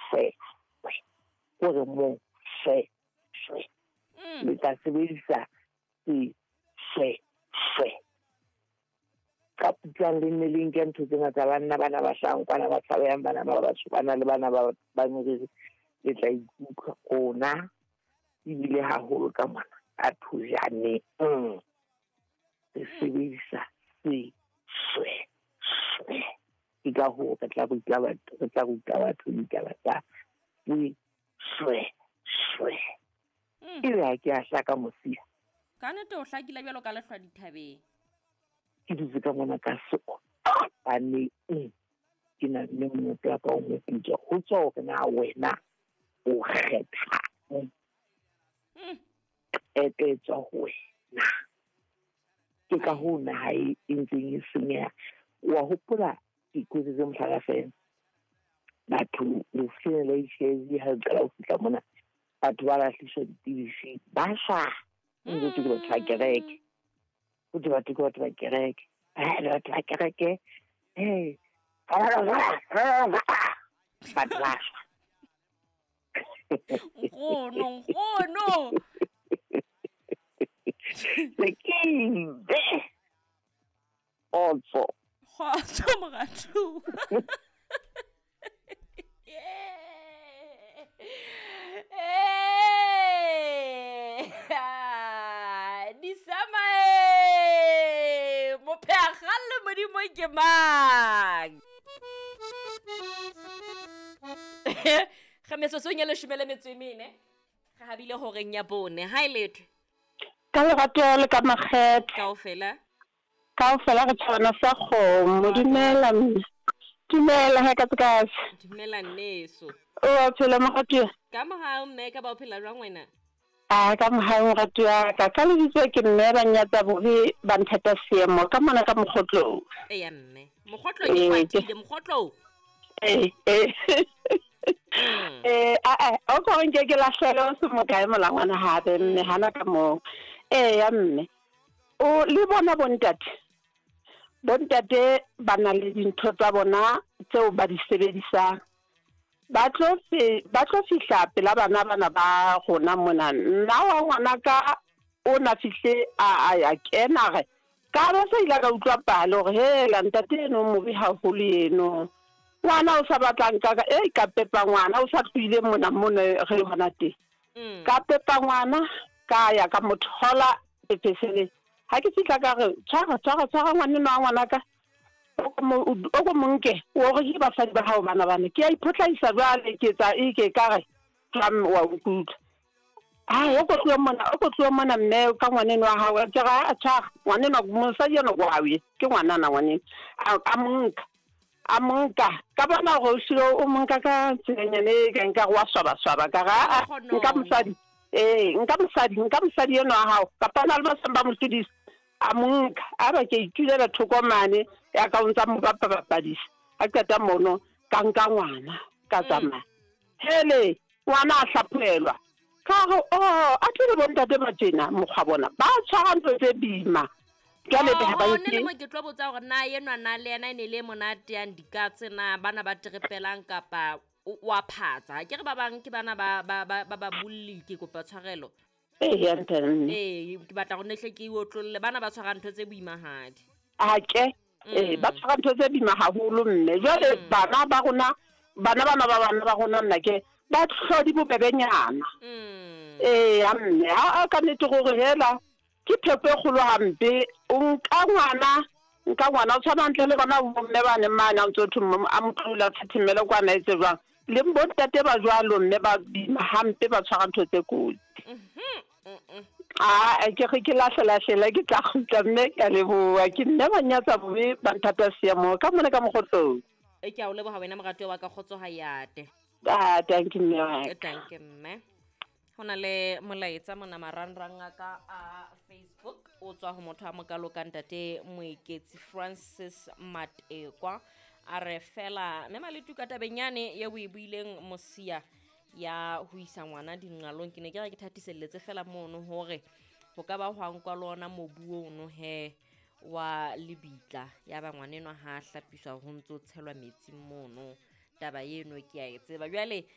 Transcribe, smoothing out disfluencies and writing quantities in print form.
shwe gore mo shwe le tla sebedisa shwe ka putlang le nne ke ntho tse ngata bana ba shankwana ba tsabayang bana ba batho bana le bana ba moriri le tla ikutlwa ona ebile haholo ka mona a thujaneng se sebedisa shwe ke ka ho ka tla ruta batho ditaba tsa shwe ila ke a hlaka mosia ka nete o hlakile bjalo ka lehlwa dithabeng ke dutse ka mona ka soko bane ke na le motho ya ka o mopitsa ho tswa hore na wena o kgetha etetswa ho wena ke ka ho na ha e ntseng e senyeha wa hopola dikotsi tse mohlakafeng batho le fiela ishezi ha qala ho fihla mona batho ba lahliswa di-TV ba sha ntse ke batho ba kereke batho ba kereke batho ba kereke batho ba sha ngono sekinde also kgotso moratu disama mophegale modimo ke mang ga metsotsong ya 14 ga habile horeng ya bone ha iletwe ka lerato le ka makgetho kaofela re tshwana sa kgomo dumela ha ka tsaka dumela nneso o phela mogati ka moha mme ka ba o phela jwang wena ka moha moratu ya ka le ditse ke mme ba nyatsa bobe ba nthata seemo ka mona ka mogotlo ya mme mogotlo ke kwatile mogotlo o ko nke ke lahlele o se mo kae molangwana hape mme hana ka mo ya mme o le bona bontate ba na le dintho tsa bona tseo ba di sebedisang ba tlo fihla pela bana ba gona mona nna wa ngwana ka o na fihle a kena ge ka ba se ila ka utlwa palo gore he la ntate eno mo bi haholo eno ngwana o sa batlang ka ka pepa ngwana o sa tlile mona ge hona te ka pepa ngwana ka ya ka mothola pepesele ha ke fihla ka re tshwara ngwana ka o go monke o go hiba sa ba hao bana ke a ipotlaisa jwale ke tsa ke ka re tlam wa ukutla o go tlo mona mme ka ngwaneng wa hao ke ga a tshwara ngwaneng wa mosadi eno go hawe ke ngwana na ngwaneng a monka ka bona go shilo o monka ka tsenyane ka nka wa swaba ka ga nka mosadi nka mosadi eno wa hao ka pana le basamba mosudisi a monka a ba ke itulela thokomane ya ka untsa mo ba papadisa a qeta mono ka nka ngwana ka tsamaya hele ngwana a hlaphelwa ka go a tle bontate ba tsena mokgwa bona ba tshwara ntse tse bima jale ba ba ne mo ke tlo botsa gore na yenwa na le yena ene le monate ya ndikatse na bana ba trepelang kapa wa phatsa ke re ba bang ke bana ba bulli ke kopa tshwarelo ya nteng ke batla go nehle ke otlolle bana ba tshwara ntho tse boimahadi ke ba tshwara ntho tse bima haholo mme jale bana ba gona nna ke ba tlhodi bobebenyana ya mme a ka nete gore hela ke phepho e kgolo hampe o nka ngwana o tshwana ntle le bona bomme ba ne mane a ntse thummo a motlula thathimele kwana etse jwang le bontate ba jwalo mme ba bima hampe ba tshwara ntho tse kotsi ke re ke lahlela ke tla khutla mme ka leboa ke nne ba nyatsa bobe ba nthata seemo ka mona ka mogotlo ke a o leboga wena morato wa ka khotso ha yate thank you mme hona le molaetsa mona marangrang ka a Facebook o tswa ho motho a mokalo ka ntate Moeketsi Francis Matekwa a re fela mme maletuka tabenyane ye buileng mosia ya ho isa ngwana dinqalong ke ne ke re ke thathiselletse fela mono hore go ka ba hwang kwa lona mobu ono he wa lebitla ya ba ngwanenwa ha hlapiswa ho ntso tshelwa metsi mono taba yeno ke a e tseba jwale